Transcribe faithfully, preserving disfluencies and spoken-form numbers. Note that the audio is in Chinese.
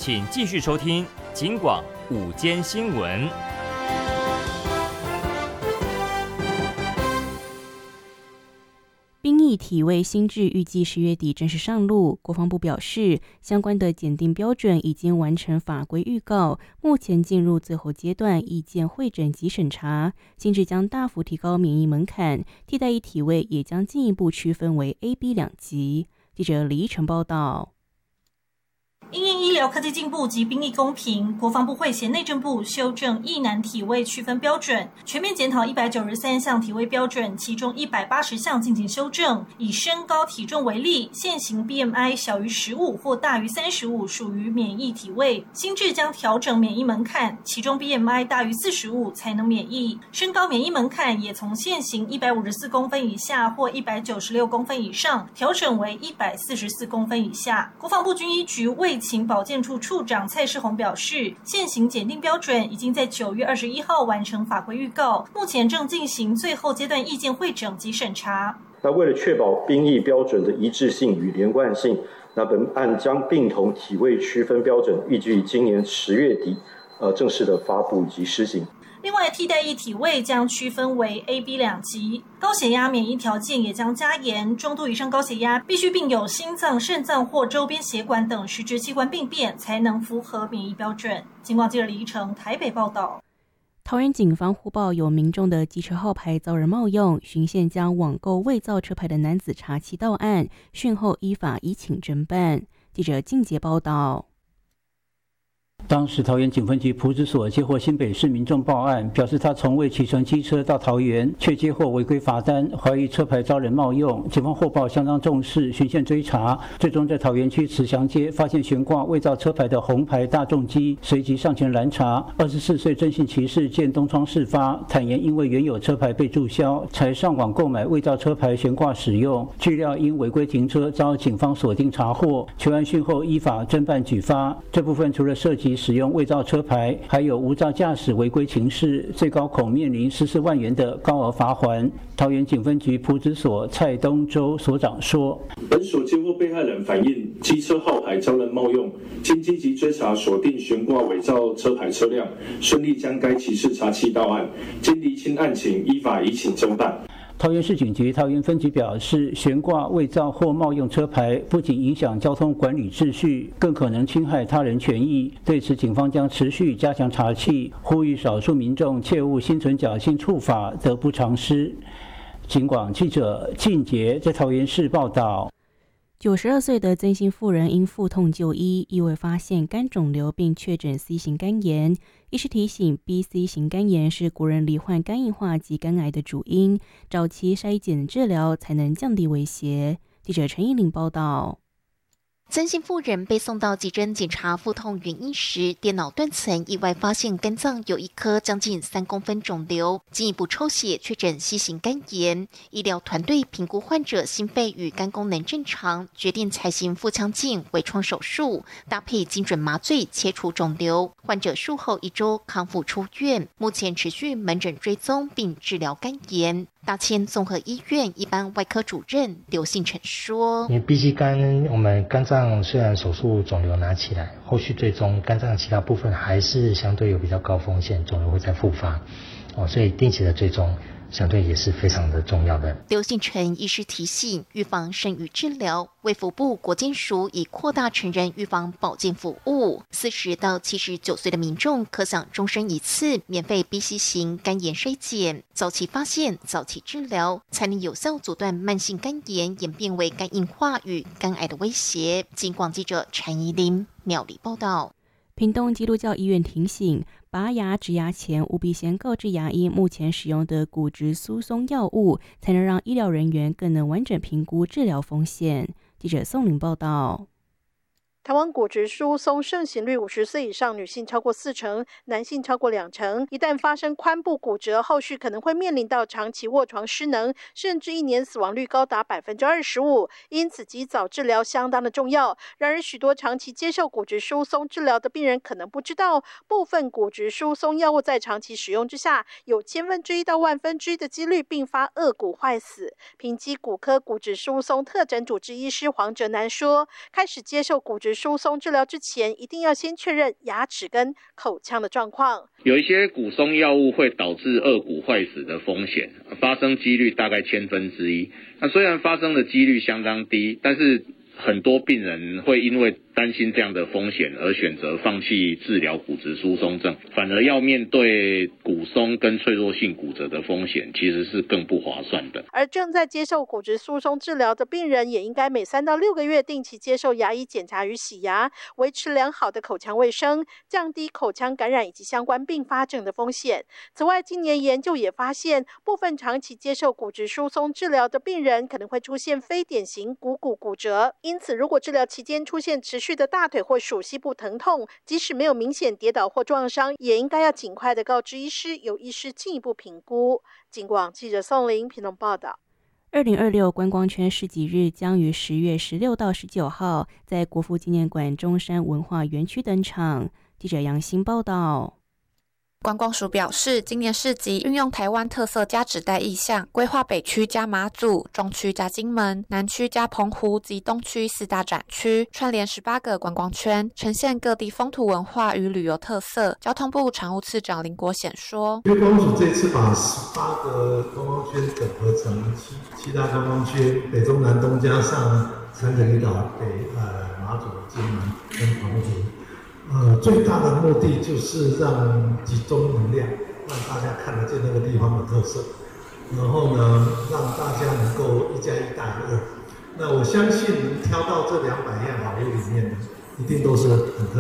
请继续收听警广午间新闻。 兵役体位新制预计十月底正式上路。国防部表示，相关的检定标准已经完成法规预告，目前进入最后阶段意见会诊及审查。新制将大幅提高免疫门槛，替代役体位也将进一步区分为 A、B 两级。记者李依晨报道。 因应医疗科技进步及兵役公平，国防部会协内政部修正役男体位区分标准，全面检讨一百九十三项体位标准，其中一百八十项进行修正。以身高体重为例，现行 B M I 小于十五或大于三十五属于免疫体位，新制将调整免疫门槛，其中 B M I 大于四十五才能免疫。身高免疫门槛也从现行一百五十四公分以下或一百九十六公分以上，调整为一百四十四公分以下。国防部军医局卫情保健处处长蔡世宏表示，现行检定标准已经在九月二十一号完成法规预告，目前正进行最后阶段意见会诊及审查。 那为了确保兵役标准的一致性与连贯性，那本案将并同体位区分标准，预计今年十月底呃正式的发布及施行。 另外，替代役体位将区分为 A、B 两级，高血压免疫条件也将加严，中度以上高血压必须并有心脏、肾脏或周边血管等实质器官病变，才能符合免疫标准。警广记者李依晨台北报道。 桃园警方呼报有民众的机车号牌遭人冒用，巡线将网购伪造车牌的男子查缉到案，讯后依法移请侦办。记者静杰报道。 当时桃园警分局埔子所接获新北市民众报案，表示他从未骑乘机车到桃园，却接获违规罚单，怀疑车牌遭人冒用。警方获报相当重视，循线追查，最终在桃园区慈祥街发现悬挂伪造车牌的红牌大众机，随即上前拦查。二十四岁郑姓骑士见东窗事发，坦言因为原有车牌被注销，才上网购买伪造车牌悬挂使用。据料因违规停车遭警方锁定查获，求案讯后依法侦办举发。这部分除了涉及使用伪造车牌，还有无照驾驶违规情事，最高恐面临十四万元的高额罚锾。桃园警分局埔子所蔡东洲所长说：“ 本所接获被害人反映机车号牌遭人冒用，经积极追查锁定悬挂伪造车牌车辆，顺利将该骑士查缉到案，经厘清案情，依法移请侦办。” 桃园市警局桃园分局表示，悬挂伪造或冒用车牌不仅影响交通管理秩序，更可能侵害他人权益。对此，警方将持续加强查缉，呼吁少数民众切勿心存侥幸触法，得不偿失。警广记者靳杰在桃园市报道。 九十二岁的曾姓妇人因腹痛就医，意外发现肝肿瘤并确诊 C 型肝炎。医师提醒 ，B、C 型肝炎是国人罹患肝硬化及肝癌的主因，早期筛检治疗才能降低威胁。记者陈依玲报道。 曾姓妇人被送到急诊检查腹痛原因时，电脑断层意外发现肝脏有一颗将近三公分肿瘤，进一步抽血确诊 C 型肝炎。医疗团队评估患者心肺与肝功能正常，决定采行腹腔镜微创手术，搭配精准麻醉切除肿瘤。患者术后一周康复出院，目前持续门诊追踪并治疗肝炎。大千综合医院一般外科主任刘信成说：“ 因为 B C 肝，我们肝脏虽然手术肿瘤拿起来，后续最终肝脏其他部分还是相对有比较高风险，肿瘤会再复发，哦，所以定期的追踪相对也是非常的重要的。” 刘信成医师提醒，预防胜于治疗。卫福部国健署已扩大成人预防保健服务，四十到七十九岁的民众可享终身一次免费 B C 型肝炎筛检，早期发现、早期治疗，才能有效阻断慢性肝炎演变为肝硬化与肝癌的威胁。警广记者陈怡琳苗栗报道。 屏东基督教医院提醒，拔牙植牙前务必先告知牙医目前使用的骨质疏松药物，才能让医疗人员更能完整评估治疗风险。记者宋玲报道。 台湾骨质疏松盛行率五十岁以上女性超过四成，男性超过两成。一旦发生髋部骨折，后续可能会面临到长期卧床失能，甚至一年死亡率高达百分之二十五。因此，及早治疗相当的重要。然而，许多长期接受骨质疏松治疗的病人可能不知道，部分骨质疏松药物在长期使用之下，有千分之一到万分之一的几率并发颚骨坏死。平基骨科骨质疏松特诊主治医师黄哲南说，开始接受骨质疏松治疗之前，一定要先确认牙齿跟口腔的状况。 有一些骨松药物会导致颚骨坏死的风险，发生几率大概千分之一。那虽然发生的几率相当低，但是很多病人会因为担心这样的风险而选择放弃治疗骨质疏松症，反而要面对骨松跟脆弱性骨折的风险，其实是更不划算的。 而正在接受骨质疏松治疗的病人，也应该每三到六个月定期接受牙医检查与洗牙，维持良好的口腔卫生，降低口腔感染以及相关并发症的风险。此外，今年研究也发现，部分长期接受骨质疏松治疗的病人可能会出现非典型股骨骨折。因此，如果治疗期间出现持续的大腿或属膝部疼痛，即使没有明显跌倒或撞伤，也应该要尽快的告知医师，由医师进一步评估。警广记者宋玲评论报道。 二零二六观光圈市集日将于十月十六到十九号在国父纪念馆中山文化园区登场。记者杨欣报道。 观光署表示，今年市集运用台湾特色加纸袋意象，规划北区加马祖、中区加金门、南区加澎湖及东区四大展区，串联十八个观光圈，呈现各地风土文化与旅游特色。交通部常务次长林国显说， 因为观光署这次把十八个观光圈整合成七七大观光圈，北中南东加上三个离岛，北呃马祖、金门跟澎湖。呃，最大的目的就是让集中能量，让大家看得见那个地方的特色，然后呢，让大家能够一加一大于二。那我相信能挑到这两百样好物里面的，一定都是很特